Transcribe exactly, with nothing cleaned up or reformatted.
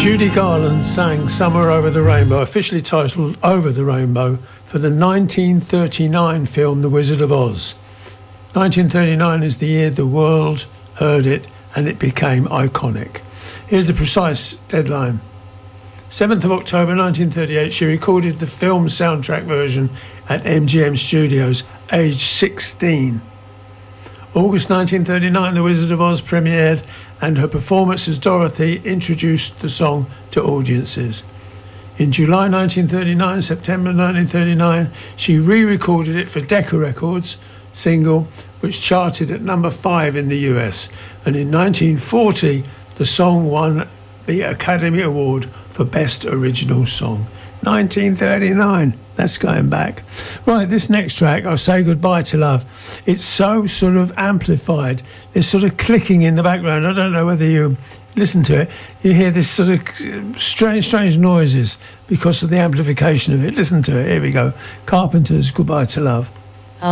Judy Garland sang Somewhere Over the Rainbow, officially titled Over the Rainbow, for the nineteen thirty-nine film The Wizard of Oz. nineteen thirty-nine is the year the world heard it and it became iconic. Here's the precise deadline. seventh of October nineteen thirty-eight, she recorded the film soundtrack version at M G M Studios, aged sixteen. August nineteen thirty-nine, The Wizard of Oz premiered, and her performance as Dorothy introduced the song to audiences. In July nineteen thirty-nine, September nineteen thirty-nine, she re-recorded it for Decca Records single, which charted at number five in the U S. And in nineteen forty, the song won the Academy Award for Best Original Song. nineteen thirty-nine, that's going back. Right, this next track, I'll Say Goodbye to Love. It's so sort of amplified. There's sort of clicking in the background. I don't know whether you listen to it. You hear this sort of strange, strange noises because of the amplification of it. Listen to it. Here we go. Carpenters, Goodbye to Love.